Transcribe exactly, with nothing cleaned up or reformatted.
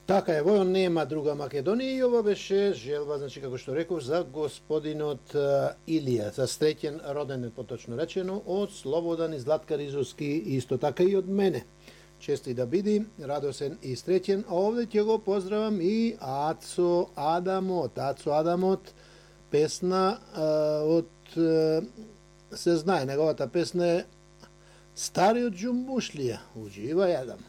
Така е, во нема друга Македонија и ова беше желба, значи како што реков, за господинот Илија, за среќен роденден, поточно речено, од Слободан и Златка Ризовски, исто така и од мене. Чести да биди, радосен и среќен, а овде ќе го поздравам и Ацо Адамот. Ацо Адамот, песна од, се знае, неговата песна е Стариот џумбушлија. Уживај, Адам.